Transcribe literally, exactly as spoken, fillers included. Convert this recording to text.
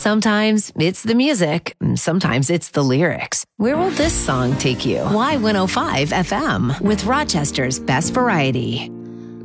Sometimes it's the music, sometimes it's the lyrics. Where will this song take you? Y one oh five F M with Rochester's best variety.